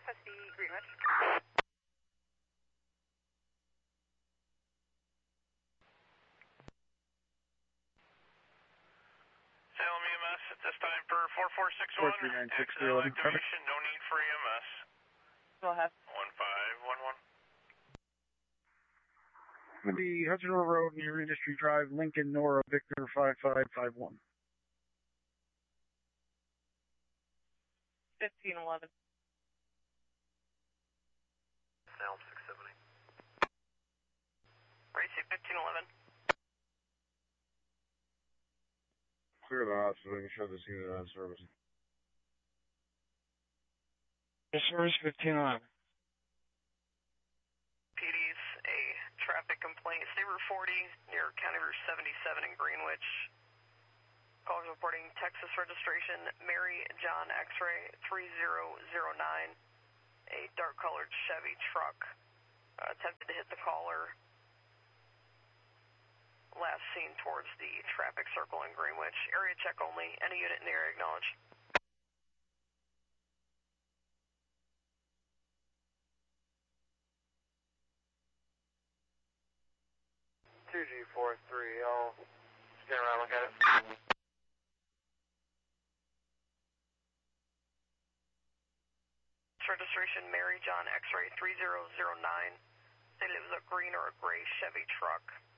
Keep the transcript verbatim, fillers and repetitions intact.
F S D Greenwich. Salem E M S at this time for four four six one. four three nine six three one one. Activation, no need for E M S. Go ahead. one five one one. Going to be Hudson River Road near Industry Drive, Lincoln, Nora, Victor five five five one. fifteen eleven. Salem six seventy. Racing fifteen eleven. Clear the hospital and show this unit on service. Service fifteen eleven. P D's a traffic complaint. State Route forty near County Route seventy-seven in Greenwich. Calls reporting Texas registration Mary John X-ray three zero zero nine. A dark colored Chevy truck uh, attempted to hit the caller. Last seen towards the traffic circle in Greenwich. Area check only. Any unit in the area acknowledge. two G four three, I'll stand around and look at it. Registration Mary John X-ray three zero zero nine. Stated it was a green or a gray Chevy truck.